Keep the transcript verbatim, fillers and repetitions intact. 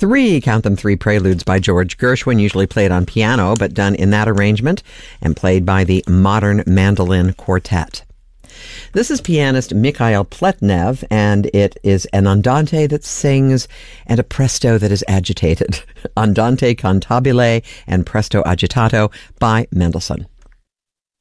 three, count them three preludes by George Gershwin, usually played on piano, but done in that arrangement and played by the Modern Mandolin Quartet. This is pianist Mikhail Pletnev, and it is an andante that sings and a presto that is agitated. Andante cantabile and presto agitato by Mendelssohn.